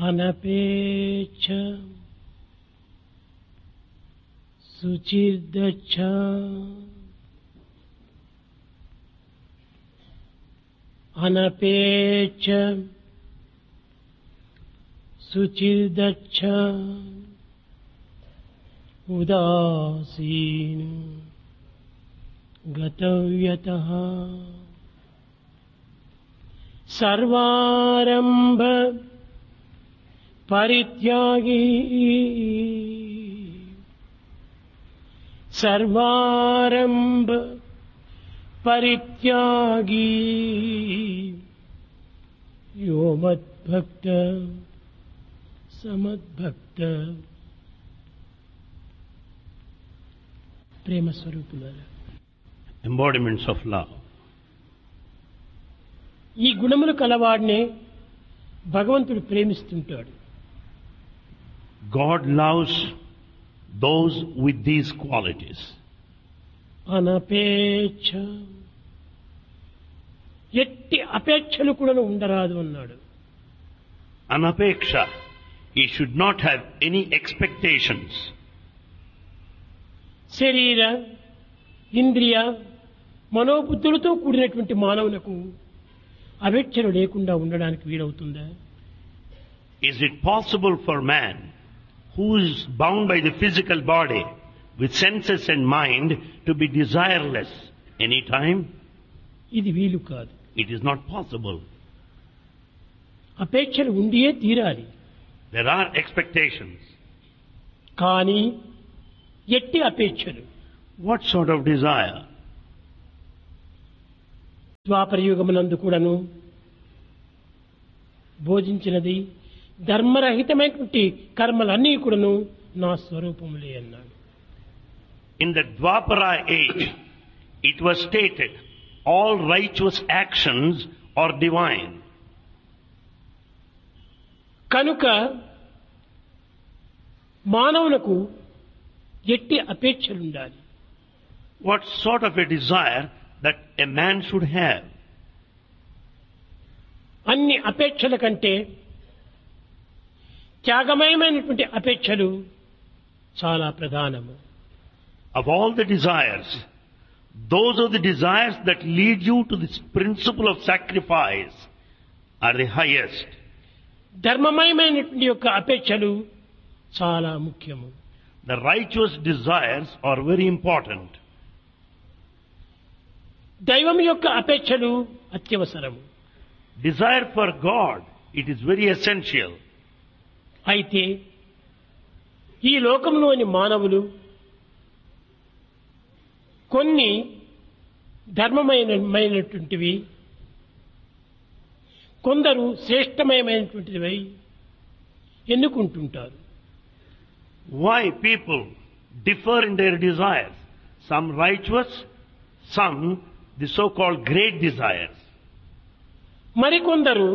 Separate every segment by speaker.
Speaker 1: అనపేక్ష శుచిర్దచ్చ అనపేక్ష శుచిర్దచ్చ ఉదాసీన గతవ్యతః సర్వారంభ పరిత్యాగి సర్వారంభ పరిత్యాగి యో మద్భక్త సమద్భక్త. ప్రేమ స్వరూపులారా,
Speaker 2: embodiments of love.
Speaker 1: ఈ గుణములు కలవాడినే భగవంతుడు ప్రేమిస్తుంటాడు.
Speaker 2: God loves those with these qualities.
Speaker 1: అనపేక్ష, ఎట్టి అపేక్షలు కూడా ఉండరాదు అన్నాడు.
Speaker 2: Anapeksha, he should not have any expectations.
Speaker 1: శరీర ఇంద్రియ మనోబుద్ధులతో కూడినటువంటి మానవులకు అపేక్షలు లేకుండా ఉండడానికి వీలవుతుందా?
Speaker 2: Is it possible for man who is bound by the physical body with senses and mind to be desireless any time?
Speaker 1: ఇది వీలు కాదు.
Speaker 2: It is not possible.
Speaker 1: అపేక్షలు ఉండియే తీరాలి.
Speaker 2: There are expectations.
Speaker 1: కానీ ఎట్టి అపేక్షలు.
Speaker 2: What sort of desire?
Speaker 1: ద్వాపర యుగమునందు కూడాను బోధించినది ధర్మరహితమైనటువంటి కర్మలన్నీ కూడాను నా స్వరూపములే అన్నాడు.
Speaker 2: In the Dwapara age, it was stated, all righteous actions are divine.
Speaker 1: కనుక మానవులకు ఎట్టి అపేక్షలు ఉండాలి.
Speaker 2: What sort of a desire that a man should have?
Speaker 1: అన్ని అపేక్షల కంటే త్యాగమయమైనటువంటి అపేక్షలు చాలా ప్రధానము.
Speaker 2: Of all the desires, those are the desires that lead you to this principle of sacrifice are the highest.
Speaker 1: ధర్మమయమైనటువంటి యొక్క అపేక్షలు చాలా ముఖ్యము.
Speaker 2: The righteous desires are very important.
Speaker 1: దైవం యొక్క అపేక్షలు అత్యవసరము.
Speaker 2: Desire for God, it is very essential.
Speaker 1: అయితే ఈ లోకంలోని మానవులు కొన్ని ధర్మమైనటువంటివి, కొందరు శ్రేష్టమయమైనటువంటివి ఎన్నుకుంటుంటారు.
Speaker 2: Why people differ in their desires? Some righteous, some the so-called great desires.
Speaker 1: మరికొందరు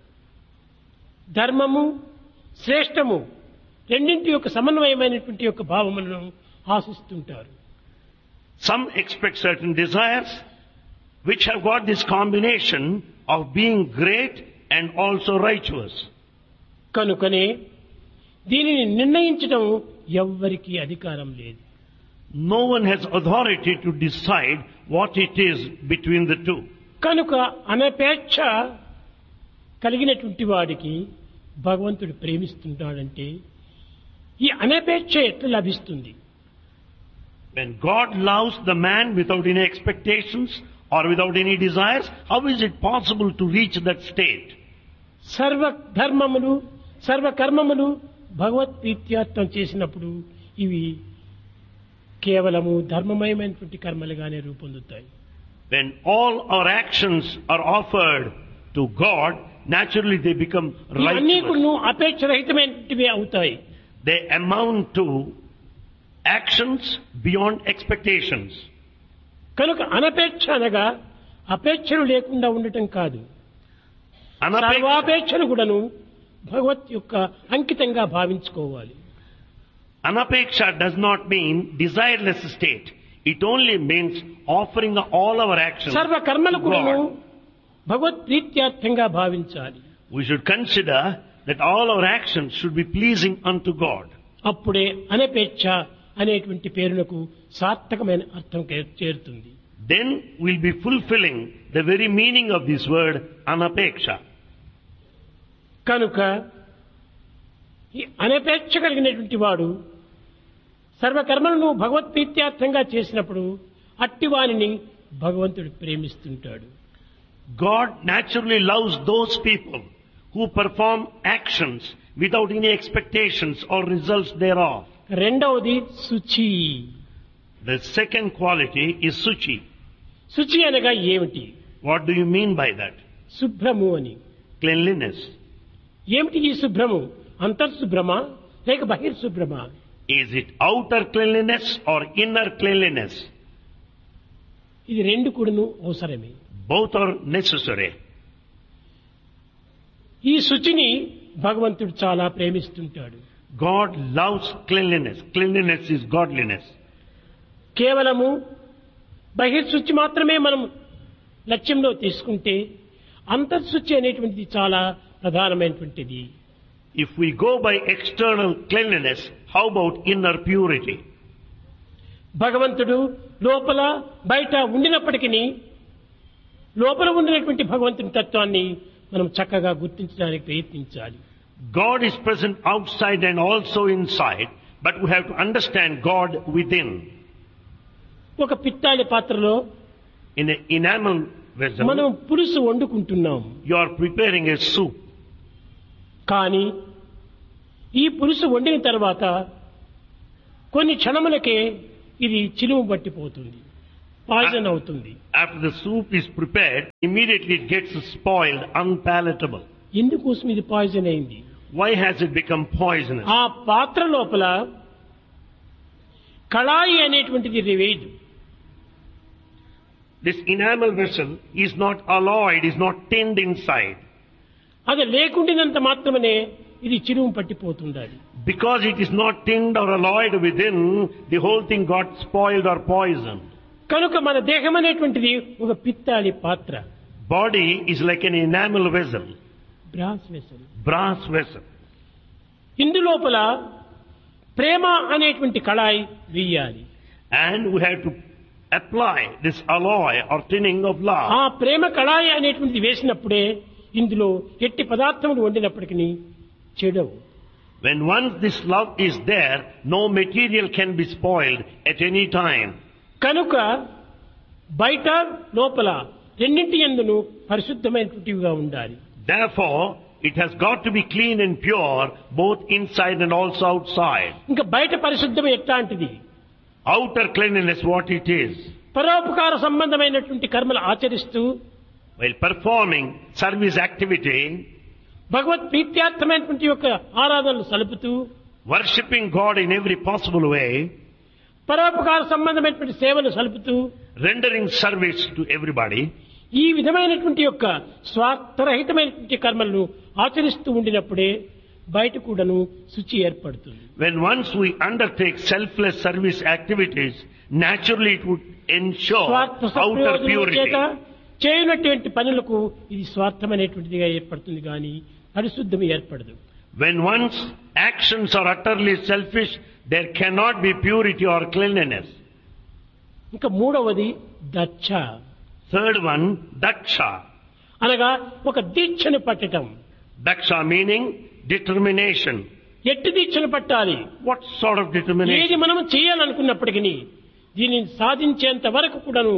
Speaker 1: ధర్మము శ్రేష్టము రెండింటి యొక్క సమన్వయమైనటువంటి యొక్క భావములను ఆశిస్తుంటారు.
Speaker 2: Some expect certain desires which have got this combination of being great and also righteous.
Speaker 1: కనుకనే దీనిని నిర్ణయించడం ఎవ్వరికీ అధికారం లేదు.
Speaker 2: No one has authority to decide what it is between the two.
Speaker 1: కనుక అనపేక్ష కలిగినటువంటి వాడికి భగవంతుడు ప్రేమిస్తుంటాడంటే ఈ అనపేక్ష ఎట్లా లభిస్తుంది?
Speaker 2: When God loves the man without any expectations or without any desires, how is it possible to reach that state?
Speaker 1: సర్వ ధర్మములు సర్వ కర్మములు భగవత్ ప్రీత్యార్థం చేసినప్పుడు ఇవి కేవలము ధర్మమయమైనటువంటి కర్మలుగానే రూపొందుతాయి.
Speaker 2: When all our actions are offered to God, naturally they become
Speaker 1: అన్నీ
Speaker 2: righteous.
Speaker 1: కూడా అపేక్షరహితమైనటివే అవుతాయి.
Speaker 2: They amount to actions beyond expectations.
Speaker 1: కనుక అనపేక్ష అనగా అపేక్షలు లేకుండా ఉండటం కాదు. సర్వాపేక్షలు కూడాను భగవత్ యొక్క అంకితంగా భావించుకోవాలి.
Speaker 2: Anapeksha does not mean desireless state. It only means offering all our actions
Speaker 1: సర్వ కర్మలు
Speaker 2: to
Speaker 1: కూడాను
Speaker 2: God.
Speaker 1: భగవత్ ప్రీత్యార్థంగా భావించాలి.
Speaker 2: We should consider that all our actions should be pleasing unto God.
Speaker 1: అప్పుడే అనపేక్ష అనేటువంటి పేరునకు సార్థకమైన అర్థం చేరుతుంది.
Speaker 2: Then we'll be fulfilling the very meaning of this word anapeksha.
Speaker 1: కనుక ఈ అనపేక్ష కలిగినటువంటి వాడు సర్వకర్మలను భగవత్ప్రీత్యార్థంగా చేసినప్పుడు అట్టివానిని భగవంతుడు ప్రేమిస్తుంటాడు.
Speaker 2: God naturally loves those people who perform actions without any expectations or results thereof.
Speaker 1: రెండవది శుచి.
Speaker 2: The second quality is suchi.
Speaker 1: శుచి అనగా ఏమిటి?
Speaker 2: What do you mean by that?
Speaker 1: శుభ్రము అని.
Speaker 2: Cleanliness.
Speaker 1: ఏమిటి ఈ శుభ్రము? అంతర్శుభ్రమా లేక బహిర్శుభ్రమా?
Speaker 2: Is it outer cleanliness or inner cleanliness?
Speaker 1: ఇది రెండు కూడాను అవసరమే.
Speaker 2: Both are necessary.
Speaker 1: ఈ శుచిని భగవంతుడు చాలా ప్రేమిస్తుంటాడు.
Speaker 2: God loves cleanliness. Cleanliness is godliness.
Speaker 1: కేవలము బహిర్శుచి మాత్రమే మనం లక్ష్యంలో తీసుకుంటే అంతర్శుచి అనేటువంటిది చాలా ప్రధానమైనటువంటిది.
Speaker 2: If we go by external cleanliness, how about inner purity?
Speaker 1: భగవంతుడు లోపల బయట ఉండినప్పటికీ లోపల ఉండినటువంటి భగవంతుని తత్వాన్ని మనం చక్కగా గుర్తించడానికి ప్రయత్నించాలి.
Speaker 2: God is present outside and also inside, but we have to understand God within.
Speaker 1: ఒక పిత్తాళి పాత్రలో
Speaker 2: In an enamel vessel,
Speaker 1: మనం పులుసు వండుకుంటున్నాం.
Speaker 2: you are preparing a soup.
Speaker 1: కానీ ఈ పులుసు వండిన తర్వాత కొన్ని క్షణములకే ఇది చిలుము పట్టిపోతుంది, పాయిజన్ అవుతుంది.
Speaker 2: After the soup is prepared, immediately it gets spoiled, unpalatable.
Speaker 1: ఎందుకోసం ఇది పాయిజన్ అయింది?
Speaker 2: Why has it become poisonous?
Speaker 1: ఆ పాత్ర లోపల కళాయి అనేటువంటిది లేదు.
Speaker 2: This enamel vessel is not alloyed, is not tinned inside.
Speaker 1: అది లేకుండినంత మాత్రమే ఇది చిలుము పట్టిపోతుంది.
Speaker 2: Because it is not tinned or alloyed within, the whole thing got spoiled or poisoned.
Speaker 1: కనుక మన దేహం అనేటువంటిది ఒక పిత్తాళి పాత్ర.
Speaker 2: Body is like an enamel vessel, brass vessel.
Speaker 1: ఇందులోపల ప్రేమ అనేటువంటి కళాయి వేయాలి.
Speaker 2: And we have to apply this alloy or tinning of love.
Speaker 1: ఆ ప్రేమ కళాయి అనేటువంటిది వేసినప్పుడే ఇందులో ఎట్టి పదార్థములు వండినప్పటికీ చెడవు.
Speaker 2: When once this love is there, no material can be spoiled at any time.
Speaker 1: కనుక బయట లోపల రెండింటి యందును పరిశుద్ధమైనటువంటివిగా ఉండాలి.
Speaker 2: Therefore, it has got to be clean and pure, both inside and also outside.
Speaker 1: ఇంకా బయట పరిశుద్ధం ఎట్లాంటిది?
Speaker 2: Outer cleanliness, what it is.
Speaker 1: పరోపకార సంబంధమైనటువంటి కర్మలు ఆచరిస్తూ
Speaker 2: While performing service activity,
Speaker 1: భగవత్ ప్రీత్యార్థమైనటువంటి యొక్క ఆరాధనలు సలుపుతూ
Speaker 2: worshipping God in every possible way,
Speaker 1: పరోపకార సంబంధమైనటువంటి సేవలు సలుపుతూ
Speaker 2: rendering service to everybody,
Speaker 1: ఈ విధమైనటువంటి యొక్క స్వార్థరహితమైనటువంటి కర్మలను ఆచరిస్తూ ఉండినప్పుడే బయట కూడాను శుచి ఏర్పడుతుంది.
Speaker 2: when once we undertake selfless service activities, naturally it would ensure
Speaker 1: స్వార్థ
Speaker 2: outer
Speaker 1: సంప్రయోజనం
Speaker 2: purity.
Speaker 1: చేత చేయనటువంటి పనులకు ఇది స్వార్థమైనటువంటిదిగా ఏర్పడుతుంది కానీ పరిశుద్ధం ఏర్పడదు.
Speaker 2: When one's actions are utterly selfish, there cannot be purity or cleanliness.
Speaker 1: ఇంకా మూడవది దచ్చ
Speaker 2: Third one, daksha.
Speaker 1: అనగా ఒక దీక్షను పట్టటం.
Speaker 2: Daksha meaning determination.
Speaker 1: ఎట్టి దీక్షను పట్టాలి?
Speaker 2: What sort of determination?
Speaker 1: ఏది మనం చేయాలనుకున్నప్పటికీ దీనిని సాధించేంత వరకు కూడాను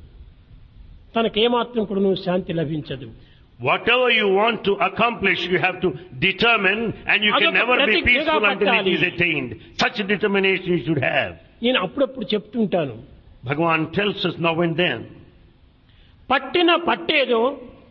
Speaker 1: తనకేమాత్రం కూడాను శాంతి లభించదు.
Speaker 2: Whatever you want to accomplish, you have to determine, and you can never be peaceful until it is attained. Such a determination you should have.
Speaker 1: నేను అప్పుడప్పుడు చెప్తుంటాను.
Speaker 2: Bhagavan tells us now and then.
Speaker 1: పట్టిన పట్టేదో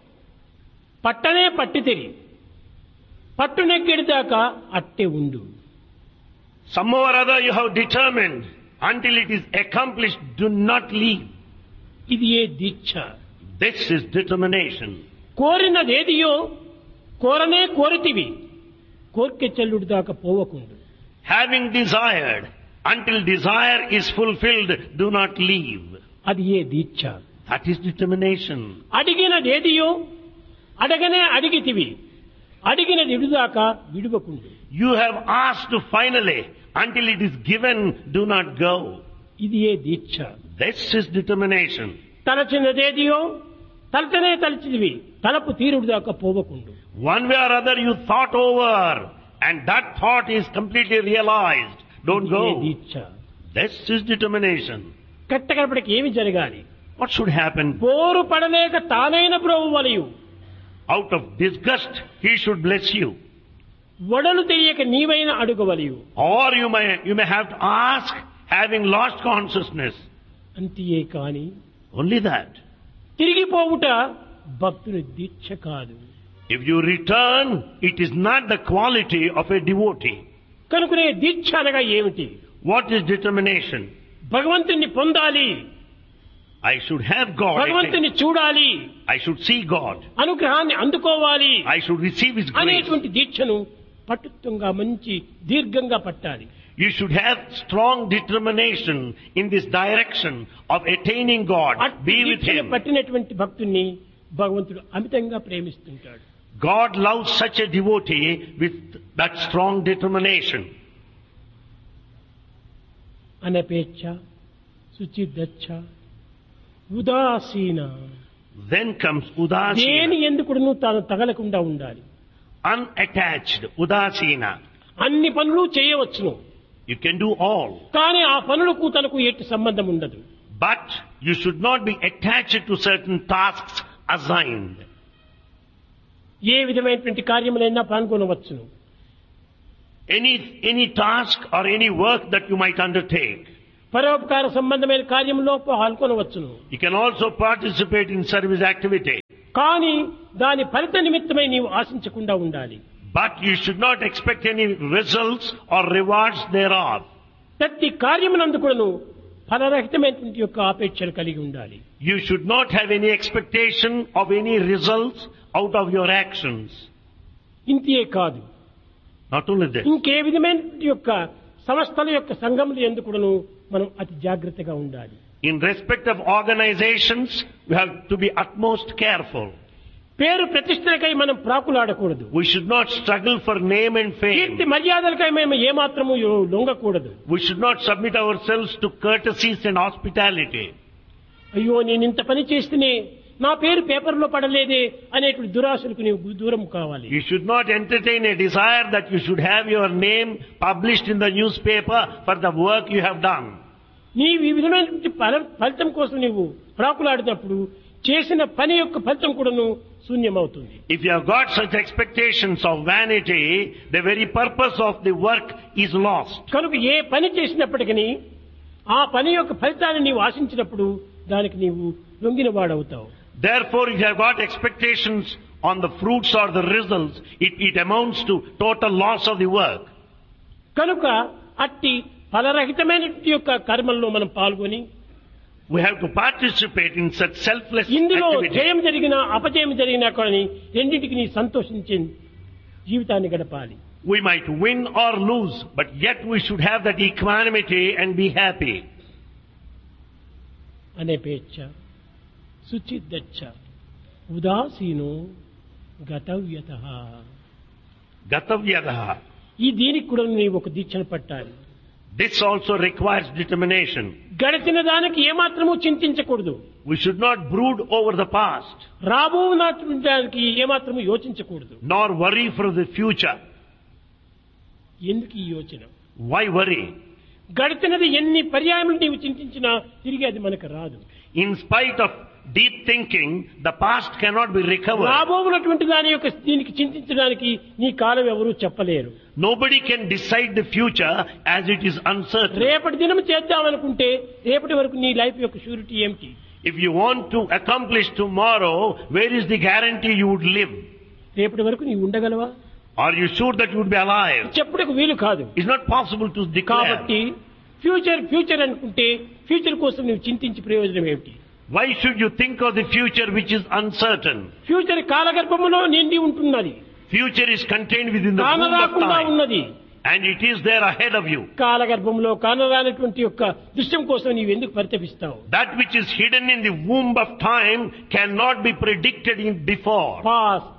Speaker 1: పట్టనే పట్టితిరి, పట్టు నెగ్గెడిదాకా అట్టే ఉండు.
Speaker 2: Somehow or other you have determined. Until it is accomplished, do not leave.
Speaker 1: ఇది ఏ దీక్ష?
Speaker 2: This is determination.
Speaker 1: కోరినదేదియో కోరనే కోరితివి, కోర్కె చెల్లుడు దాకా పోవకుండు.
Speaker 2: Having desired, until desire is fulfilled, do not leave.
Speaker 1: అది ఏ దీక్ష?
Speaker 2: That is determination.
Speaker 1: అడిగినదేదియో అడగనే అడిగితివి, అడిగినది ఇడుదాకా విడువకుండు.
Speaker 2: You have asked finally. Until it is given, do not go.
Speaker 1: ఇది ఏ దీక్ష.
Speaker 2: This is determination.
Speaker 1: తలచినదేదియో తలచనే తలచిదివి తలపు తీరుడు దాకా పోవకుండు.
Speaker 2: One way or other you thought over, and that thought is completely realized. Don't
Speaker 1: ఇది ఏ
Speaker 2: go.
Speaker 1: Deeksha.
Speaker 2: This is determination.
Speaker 1: కట్టకడపటికి ఏమి జరగాలి?
Speaker 2: What should happen?
Speaker 1: పోరు పడలేక తానైన బ్రోవు వలయు
Speaker 2: Out of disgust, he should bless you.
Speaker 1: వడలు తెలియక నీవైన అడుగవలయు.
Speaker 2: Or you may have to ask, having lost consciousness.
Speaker 1: అంతియే కాని
Speaker 2: Only that.
Speaker 1: తిరిగిపోవుట భక్తుని దీక్ష కాదు.
Speaker 2: If you return, it is not the quality of a devotee.
Speaker 1: కనుకనే దీక్ష అనగా ఏమిటి?
Speaker 2: What is determination?
Speaker 1: భగవంతుని పొందాలి,
Speaker 2: I should have God.
Speaker 1: భగవంతుని చూడాలి,
Speaker 2: I should see God.
Speaker 1: అనుగ్రహాన్ని అందుకోవాలి
Speaker 2: I should receive His grace.
Speaker 1: అనేటువంటి దీక్షను పట్టుత్వంగా మంచి దీర్ఘంగా పట్టాలి.
Speaker 2: You should have strong determination in this direction of attaining God. Be with
Speaker 1: దీక్షను
Speaker 2: Him.
Speaker 1: పట్టినటువంటి భక్తుణ్ణి భగవంతుడు అమితంగా ప్రేమిస్తుంటాడు.
Speaker 2: God loves such a devotee with that strong determination.
Speaker 1: అనపేక్ష శుచిదచ్చ ఉదాసీన.
Speaker 2: Then comes udasina,
Speaker 1: దేని ఎందుకును తాను తగలకుండా ఉండాలి.
Speaker 2: unattached, udasina.
Speaker 1: అన్ని పనులు చేయవచ్చును,
Speaker 2: You can do all,
Speaker 1: కానీ ఆ పనులకు తనకు ఎట్టి సంబంధం ఉండదు.
Speaker 2: but you should not be attached to certain tasks assigned.
Speaker 1: ఏ విధమైనటువంటి కార్యములైనా పాల్గొనవచ్చును.
Speaker 2: Any task or any work that you might undertake.
Speaker 1: పరోపకార సంబంధమైన కార్యంలో పాల్గొనవచ్చును,
Speaker 2: You can also participate in service activity.
Speaker 1: కానీ దాని ఫలిత నిమిత్తమై నీవు ఆశించకుండా ఉండాలి.
Speaker 2: But you should not expect any results or rewards thereof.
Speaker 1: ప్రతి కార్యమునందు కూడాను ఫలరహితమైనటువంటి యొక్క ఆపేక్షలు కలిగి ఉండాలి.
Speaker 2: You should not have any expectation of any results out of your actions.
Speaker 1: ఇంతే కాదు,
Speaker 2: Not only that,
Speaker 1: ఇంకే విధమైనటువంటి యొక్క సంస్థల యొక్క సంఘములు ఎందుకు కూడాను మనం అతి జాగ్రత్తగా ఉండాలి.
Speaker 2: in respect of organizations, we have to be utmost careful.
Speaker 1: పేరు ప్రతిష్టలకై మనం ప్రాకులాడకూడదు.
Speaker 2: We should not struggle for name and
Speaker 1: Keerthi
Speaker 2: fame.
Speaker 1: మర్యాదలకై మేము ఏమాత్రము లొంగకూడదు.
Speaker 2: We should not submit ourselves to courtesies and hospitality.
Speaker 1: అయ్యో నేను ఇంత పని చేస్తేనే నా పేరు పేపర్లో పడలేదే అనేటువంటి దురాశలకు నీవు దూరం కావాలి.
Speaker 2: You should not entertain a desire that you should have your name published in the newspaper for the work you have done.
Speaker 1: నీవు ఈ విధమైనటువంటి ఫలితం కోసం నీవు ప్రాకులాడినప్పుడు చేసిన పని యొక్క ఫలితం కూడాను శూన్యమవుతుంది.
Speaker 2: If you have got such expectations of vanity, the very purpose of the work is lost.
Speaker 1: కనుక ఏ పని చేసినప్పటికీ ఆ పని యొక్క ఫలితాన్ని నీవు ఆశించినప్పుడు దానికి నీవు లొంగిన వాడవుతావు.
Speaker 2: Therefore, if you have got expectations on the fruits or the results, it amounts to total loss of the work.
Speaker 1: కనుక అట్టి ఫలరహితమైనటువంటి యొక్క కర్మల్లో మనం పాల్గొని
Speaker 2: We have to participate in such selfless
Speaker 1: ఇందులో
Speaker 2: activity.
Speaker 1: జయం జరిగినా అపజయం జరిగినా కానీ రెండింటికి నీ సంతోషించే జీవితాన్ని గడపాలి.
Speaker 2: We might win or lose, but yet we should have that equanimity and be happy.
Speaker 1: అనేపేచ్ఛ శుచిదచ్చ ఉదాసీనో గతవ్యతః.
Speaker 2: Gatavyadaha.
Speaker 1: ఈ దీనికి కూడా నీవు ఒక దీక్షను పట్టాలి.
Speaker 2: This also requires determination.
Speaker 1: గడిచిన దానికి ఏమాత్రము చింతించకూడదు.
Speaker 2: We should not brood over the past,
Speaker 1: రాబోనటువంటి దానికి ఏమాత్రము యోచించకూడదు.
Speaker 2: nor worry for the future.
Speaker 1: ఎందుకు ఈ యోచన?
Speaker 2: Why worry?
Speaker 1: గడిచినది ఎన్ని పర్యాయములు నీవు చింతించినా తిరిగి అది మనకు రాదు.
Speaker 2: In spite of deep thinking, the past cannot be recovered.
Speaker 1: రాబోనటువంటి దాని యొక్క దీనికి చింతించడానికి నీ కాలం ఎవరూ చెప్పలేరు.
Speaker 2: Nobody can decide the future as it is uncertain.
Speaker 1: రేపటి దినం చేద్దామనుకుంటే రేపటి వరకు నీ లైఫ్ యొక్క షూరిటీ ఏమిటి?
Speaker 2: If you want to accomplish tomorrow, where is the guarantee you would live?
Speaker 1: రేపటి వరకు నీవు ఉండగలవా?
Speaker 2: Are you sure that you would be alive?
Speaker 1: చెప్పుటకు వీలు కాదు.
Speaker 2: It's not possible to declare.
Speaker 1: కాబట్టి ఫ్యూచర్ అనుకుంటే ఫ్యూచర్ కోసం నువ్వు చింతించి ప్రయోజనం ఏమిటి?
Speaker 2: Why should you think of the future which is uncertain?
Speaker 1: Future కాలగర్భములో నిండి ఉంటున్నది,
Speaker 2: Future is contained within the womb of
Speaker 1: కానరాకుండా
Speaker 2: time,
Speaker 1: ఉన్నది.
Speaker 2: and it is there ahead of you.
Speaker 1: కాలగర్భంలో కానరానటువంటి యొక్క దృశ్యం కోసం నీవు ఎందుకు పరితపిస్తావు?
Speaker 2: That which is hidden in the womb of time cannot be predicted in before.
Speaker 1: Past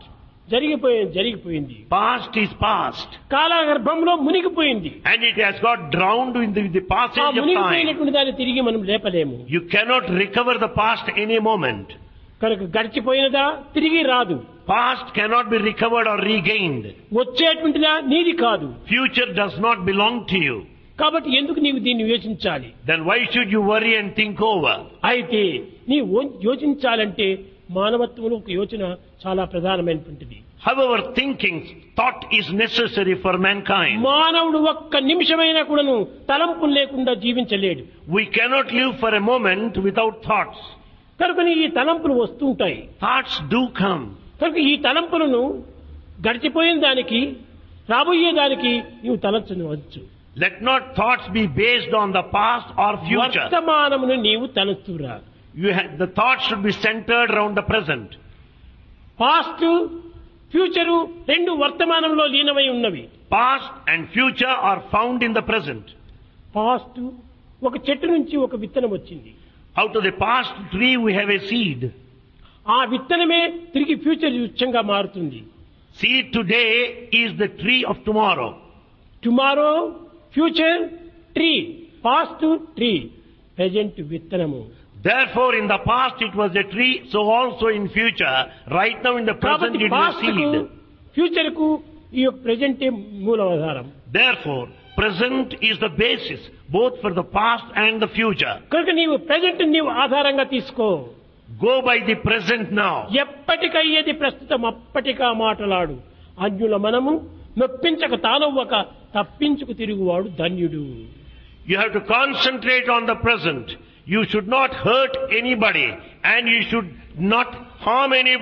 Speaker 1: జరిగిపోయింది.
Speaker 2: Past is past.
Speaker 1: కాలగర్భంలో మునిగిపోయింది.
Speaker 2: And it has got drowned in the
Speaker 1: ఆ
Speaker 2: passage of time.
Speaker 1: మునిగిపోయినటువంటి దాన్ని తిరిగి మనం లేపలేము.
Speaker 2: You cannot recover the past any moment.
Speaker 1: కనుక గడిచిపోయినదా తిరిగి రాదు.
Speaker 2: Past cannot be recovered or regained.
Speaker 1: వచ్చేటువంటిదా నీది కాదు.
Speaker 2: Future does not belong to you.
Speaker 1: కాబట్టి ఎందుకు నీవు దీన్ని యోచించాలి?
Speaker 2: Then why should you worry and think over?
Speaker 1: అయితే నీ యోచించాలంటే మానవత్వంలో ఒక యోచన చాలా ప్రధానమైనటువంటిది.
Speaker 2: However, thought is necessary for mankind.
Speaker 1: మానవుడు ఒక్క నిమిషమైనా కూడాను తలంపులు లేకుండా జీవించలేడు.
Speaker 2: We cannot live for a moment without thoughts.
Speaker 1: కనుక ఈ తలంపులు వస్తుంటాయి.
Speaker 2: Thoughts do come.
Speaker 1: కనుక ఈ తలంపులను గడిచిపోయిన దానికి రాబోయే దానికి నీవు తలంచవచ్చు.
Speaker 2: Let not thoughts be based on the past or future.
Speaker 1: వర్తమానమును నీవు తలంచురా.
Speaker 2: The thoughts should be centered around the present.
Speaker 1: Past future రెండు వర్తమానంలో లీనమై ఉన్నవి.
Speaker 2: Past and future are found in the present.
Speaker 1: Past ఒక చెట్టు నుంచి ఒక విత్తనం వచ్చింది.
Speaker 2: Out of the past tree we have a seed.
Speaker 1: ఆ విత్తనమే తిరిగి ఫ్యూచర్ వృక్షంగా మారుతుంది.
Speaker 2: Seed today is the tree of tomorrow.
Speaker 1: Tomorrow future tree, past tree, present విత్తనము.
Speaker 2: Therefore, in the past it was a tree, so also in future, right now in the present it is a seed.
Speaker 1: Future కు ఈ present మూలాధారం.
Speaker 2: Therefore, present is the basis both for the past and the future.
Speaker 1: కనుక నీవు present నీవు ఆధారంగా తీసుకో.
Speaker 2: Go by the present now.
Speaker 1: ఎప్పటికయ్యేది ప్రస్తుతం అప్పటికా మాటలాడు. అన్యుల మనము నొప్పించక తానవ్వక తప్పించుకు తిరుగువాడు ధన్యుడు.
Speaker 2: You have to concentrate on the present. You should not hurt anybody and you should not harm anybody.